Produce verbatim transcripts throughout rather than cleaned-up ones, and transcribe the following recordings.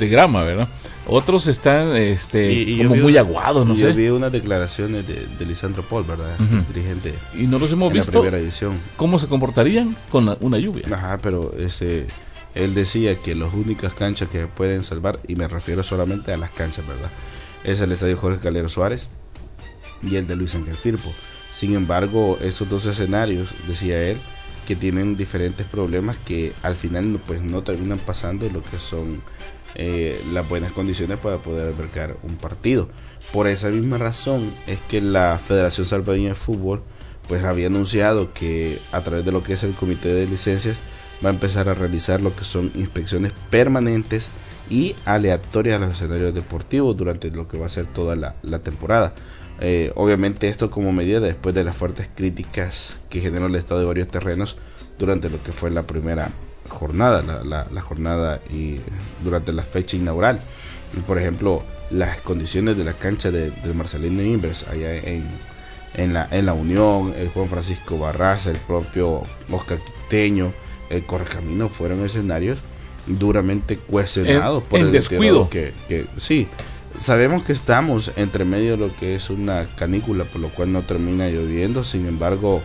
de grama, ¿verdad? Otros están este, y, y como muy una, aguados, no yo sé. vi unas declaraciones de, de Lisandro Paul, ¿verdad? Uh-huh. El dirigente. Y no los hemos en visto. La primera edición. ¿Cómo se comportarían con la, una lluvia? Ajá, pero este, él decía que las únicas canchas que pueden salvar, y me refiero solamente a las canchas, ¿verdad? Es el estadio Jorge Calero Suárez y el de Luis Ángel Firpo. Sin embargo, estos dos escenarios, decía él, que tienen diferentes problemas que al final pues no terminan pasando lo que son eh, las buenas condiciones para poder albergar un partido. Por esa misma razón es que la Federación Salvadoreña de Fútbol pues había anunciado que a través de lo que es el comité de licencias va a empezar a realizar lo que son inspecciones permanentes y aleatorias a los escenarios deportivos durante lo que va a ser toda la, la temporada. Eh, obviamente esto como medida después de las fuertes críticas que generó el estado de varios terrenos durante lo que fue la primera jornada, la, la, la jornada y durante la fecha inaugural. Y por ejemplo, las condiciones de la cancha de, de Marcelino Inverse allá en, en, la, en la Unión, el Juan Francisco Barraza, el propio Oscar Quiteño, el Correcamino fueron escenarios duramente cuestionados en, por en el descuido que, que sí. Sabemos que estamos entre medio de lo que es una canícula, por lo cual no termina lloviendo. Sin embargo,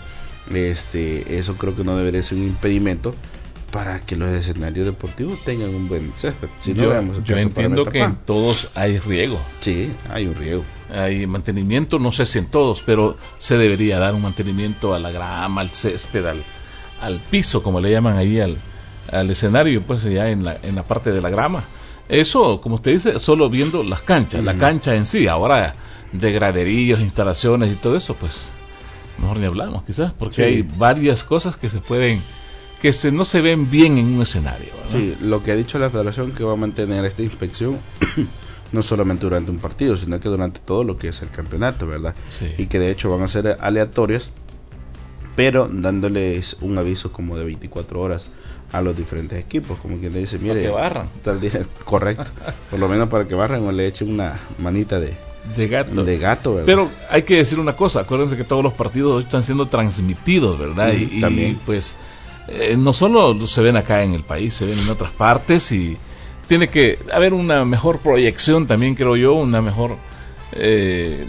este, eso creo que no debería ser un impedimento para que los escenarios deportivos tengan un buen césped. Si yo no vemos yo entiendo que en todos hay riego. Sí, hay un riego. Hay mantenimiento, no sé si en todos, pero se debería dar un mantenimiento a la grama, al césped, al, al piso, como le llaman ahí al, al escenario, pues ya en la, en la parte de la grama. Eso, como usted dice, solo viendo las canchas, uh-huh. la cancha en sí. Ahora, de graderíos, instalaciones y todo eso, pues mejor ni hablamos quizás, porque sí. hay varias cosas que se pueden, que se, no se ven bien en un escenario, ¿verdad? Sí, lo que ha dicho la federación que va a mantener esta inspección no solamente durante un partido, sino que durante todo lo que es el campeonato, ¿verdad? Sí. Y que de hecho van a ser aleatorias, pero dándoles un aviso como de veinticuatro horas a los diferentes equipos, como quien le dice, mire, para que barran. Tal día, correcto, por lo menos para que barran o le echen una manita de, de gato, de gato, ¿verdad? Pero hay que decir una cosa, acuérdense que todos los partidos están siendo transmitidos, ¿verdad? Mm, y, también. y pues eh, no solo se ven acá en el país, se ven en otras partes y tiene que haber una mejor proyección también, creo yo, una mejor eh,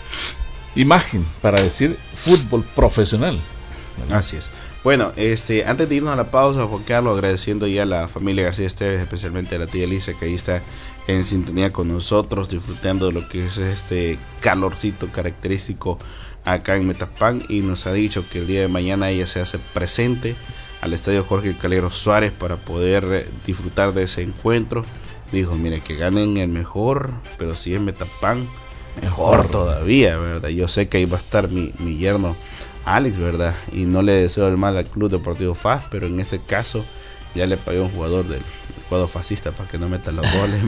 imagen para decir fútbol profesional, ¿verdad? Así es. Bueno, este, antes de irnos a la pausa, Juan Carlos, agradeciendo ya a la familia García Esteves, especialmente a la tía Elisa, que ahí está en sintonía con nosotros, disfrutando de lo que es este calorcito característico acá en Metapán, y nos ha dicho que el día de mañana ella se hace presente al estadio Jorge Calero Suárez para poder disfrutar de ese encuentro. Dijo, mire, que ganen el mejor, pero si es Metapán, mejor todavía, ¿verdad? Yo sé que ahí va a estar mi, mi yerno Alex, ¿verdad? Y no le deseo el mal al Club Deportivo F A S, pero en este caso ya le pagué a un jugador del cuadro fascista para que no meta los goles.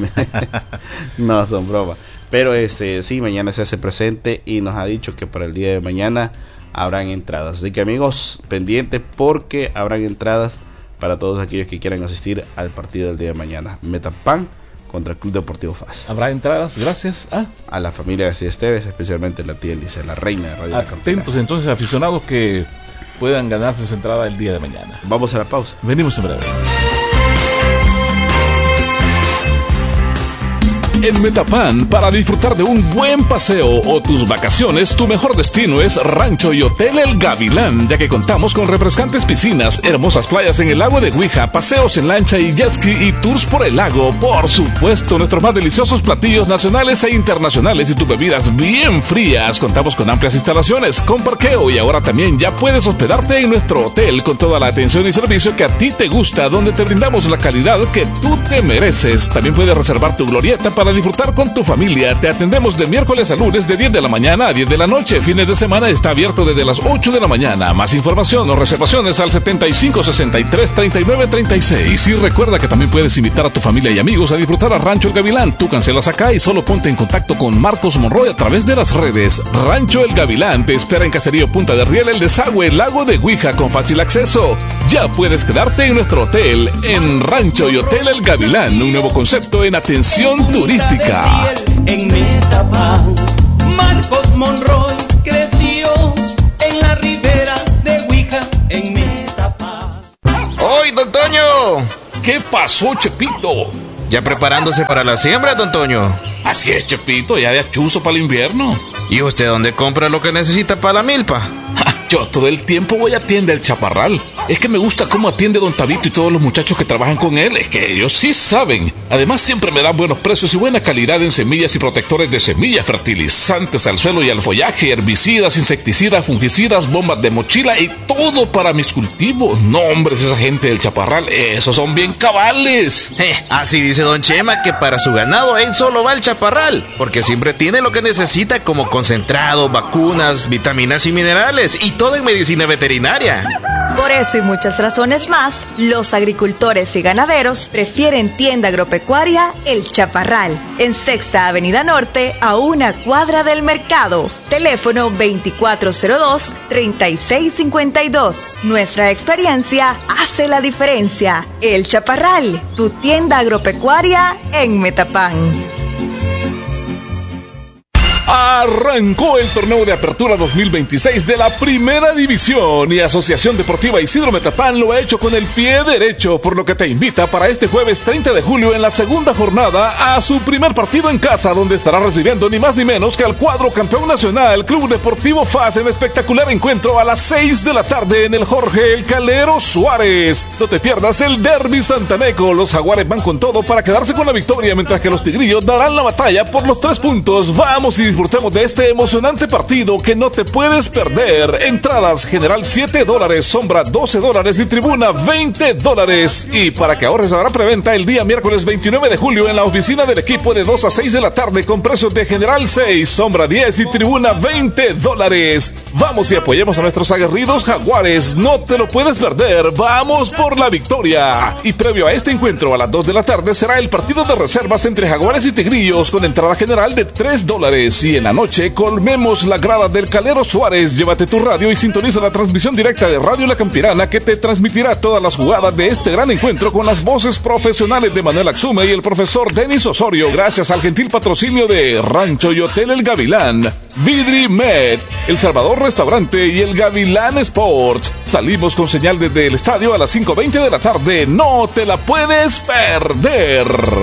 No, son bromas. Pero este sí, mañana se hace presente y nos ha dicho que para el día de mañana habrán entradas. Así que amigos, pendientes porque habrán entradas para todos aquellos que quieran asistir al partido del día de mañana. Metapán contra el Club Deportivo F A S. Habrá entradas gracias a a la familia García Esteves, especialmente la tía Elisa, la reina de Radio Atentos La entonces aficionados que puedan ganarse su entrada el día de mañana. Vamos a la pausa. Venimos en breve. En Metapán, para disfrutar de un buen paseo o tus vacaciones, tu mejor destino es Rancho y Hotel El Gavilán, ya que contamos con refrescantes piscinas, hermosas playas en el lago de Huija, paseos en lancha y jet ski y tours por el lago. Por supuesto, nuestros más deliciosos platillos nacionales e internacionales y tus bebidas bien frías. Contamos con amplias instalaciones, con parqueo y ahora también ya puedes hospedarte en nuestro hotel con toda la atención y servicio que a ti te gusta, donde te brindamos la calidad que tú te mereces. También puedes reservar tu glorieta para disfrutar con tu familia. Te atendemos de miércoles a lunes de diez de la mañana a diez de la noche. Fines de semana está abierto desde las ocho de la mañana. Más información o reservaciones al setenta y cinco sesenta y tres treinta y nueve treinta y seis. Y recuerda que también puedes invitar a tu familia y amigos a disfrutar a Rancho El Gavilán. Tú cancelas acá y solo ponte en contacto con Marcos Monroy a través de las redes. Rancho El Gavilán te espera en Caserío Punta de Riel, El Desagüe, Lago de Huija, con fácil acceso. Ya puedes quedarte en nuestro hotel, en Rancho y Hotel El Gavilán, un nuevo concepto en atención turística. En Metapán, Marcos Monroy creció en la ribera de Huija, en Metapán. ¡Oy, don Toño! ¿Qué pasó, Chepito? Ya preparándose para la siembra, don Toño. Así es, Chepito, ya de achuzo para el invierno. ¿Y usted dónde compra lo que necesita para la milpa? Yo todo el tiempo voy a tienda El Chaparral. Es que me gusta cómo atiende don Tabito y todos los muchachos que trabajan con él. Es que ellos sí saben. Además siempre me dan buenos precios y buena calidad en semillas y protectores de semillas, fertilizantes al suelo y al follaje, herbicidas, insecticidas, fungicidas, bombas de mochila y todo para mis cultivos. No, hombre, esa gente del Chaparral, esos son bien cabales. Eh, así dice don Chema que para su ganado él solo va al Chaparral, porque siempre tiene lo que necesita como concentrado, vacunas, vitaminas y minerales y todo en medicina veterinaria. Por eso y muchas razones más, los agricultores y ganaderos prefieren tienda agropecuaria El Chaparral, en Sexta Avenida Norte, a una cuadra del mercado. Teléfono veinticuatro cero dos, treinta y seis cincuenta y dos. Nuestra experiencia hace la diferencia. El Chaparral, tu tienda agropecuaria en Metapán. Arrancó el torneo de apertura dos mil veintiséis de la Primera División y Asociación Deportiva Isidro Metapán lo ha hecho con el pie derecho, por lo que te invita para este jueves treinta de julio en la segunda jornada a su primer partido en casa, donde estará recibiendo ni más ni menos que al cuadro campeón nacional Club Deportivo F A S en espectacular encuentro a las seis de la tarde en el Jorge El Calero Suárez. No te pierdas el Derby Santaneco, los Jaguares van con todo para quedarse con la victoria, mientras que los Tigrillos darán la batalla por los tres puntos. Vamos y disfrutemos de este emocionante partido que no te puedes perder. Entradas general siete dólares, sombra doce dólares y tribuna veinte dólares. Y para que ahorres habrá preventa el día miércoles veintinueve de julio en la oficina del equipo de dos a seis de la tarde con precios de general seis, sombra diez y tribuna veinte dólares. Vamos y apoyemos a nuestros aguerridos Jaguares. No te lo puedes perder. Vamos por la victoria. Y previo a este encuentro a las dos de la tarde será el partido de reservas entre Jaguares y Tigrillos con entrada general de tres dólares. Y en la noche colmemos la grada del Calero Suárez. Llévate tu radio y sintoniza la transmisión directa de Radio La Campirana, que te transmitirá todas las jugadas de este gran encuentro con las voces profesionales de Manuel Axume y el profesor Denis Osorio, gracias al gentil patrocinio de Rancho y Hotel El Gavilán, Vidri Med, El Salvador Restaurante y El Gavilán Sports. Salimos con señal desde el estadio a las cinco veinte de la tarde. No te la puedes perder.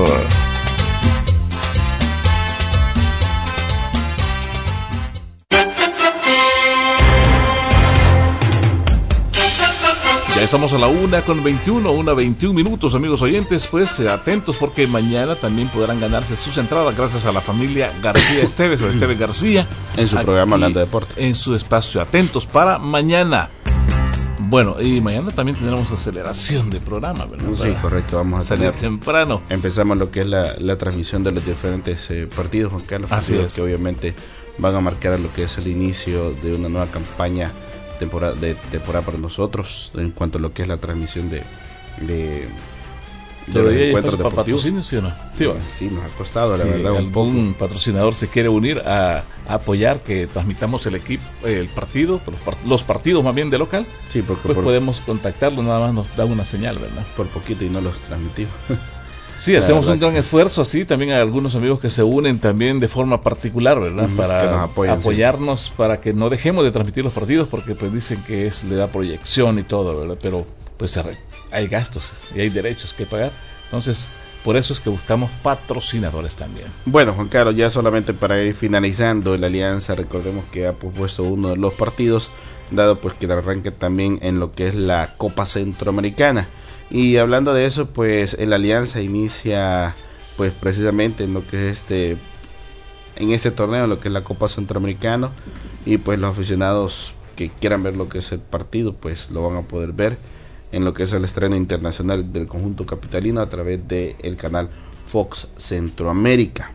Ya estamos a la una con veintiuno, una veintiún minutos, amigos oyentes, pues eh, atentos porque mañana también podrán ganarse sus entradas gracias a la familia García Esteves o Esteves García. En su programa Hablando de Deporte. En su espacio, atentos para mañana. Bueno, y mañana también tendremos aceleración de programa, ¿verdad? Sí, para correcto, vamos a salir tener temprano. Empezamos lo que es la, la transmisión de los diferentes eh, partidos, Juan Carlos. Así es. Que obviamente van a marcar lo que es el inicio de una nueva campaña temporada de temporada para nosotros en cuanto a lo que es la transmisión de de, de los encuentros deportivos. ¿Sí o no? Sí, bueno, sí, nos ha costado, la sí, verdad, un poco. Un patrocinador se quiere unir a, a apoyar que transmitamos el equipo, el partido, los, part, los partidos más bien de local. Sí, porque pues por, podemos contactarlo, nada más nos da una señal, ¿verdad? Por poquito y no los transmitimos. Sí, la hacemos un gran que... esfuerzo, así también hay algunos amigos que se unen también de forma particular, ¿verdad? Mm, para apoyen, apoyarnos, sí. Para que no dejemos de transmitir los partidos, porque pues dicen que es le da proyección y todo, ¿verdad? Pero pues hay gastos y hay derechos que pagar, entonces por eso es que buscamos patrocinadores también. Bueno, Juan Carlos, ya solamente para ir finalizando, la Alianza, recordemos que ha propuesto uno de los partidos, dado pues que arranque también en lo que es la Copa Centroamericana. Y hablando de eso, pues el Alianza inicia pues precisamente en lo que es este en este torneo, lo que es la Copa Centroamericana, y pues los aficionados que quieran ver lo que es el partido, pues lo van a poder ver en lo que es el estreno internacional del conjunto capitalino a través de el canal Fox Centroamérica.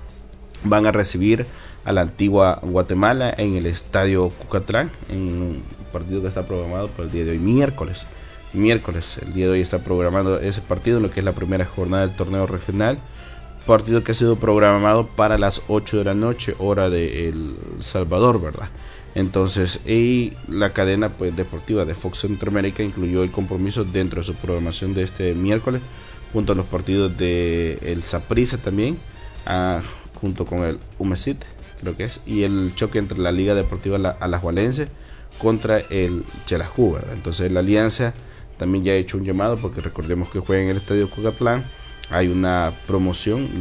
Van a recibir a la Antigua Guatemala en el Estadio Cucatlán, en un partido que está programado para el día de hoy, miércoles. Miércoles, el día de hoy está programado ese partido en lo que es la primera jornada del torneo regional, partido que ha sido programado para las ocho de la noche, hora de El Salvador, ¿verdad? Entonces, y la cadena pues deportiva de Fox Centroamérica incluyó el compromiso dentro de su programación de este miércoles, junto a los partidos de el Saprissa también, ah, junto con el Humesit, creo que es, y el choque entre la Liga Deportiva Alajuelense contra el Xelajú, ¿verdad? Entonces la Alianza también ya ha hecho un llamado, porque recordemos que juega en el Estadio Cucatlán, hay una promoción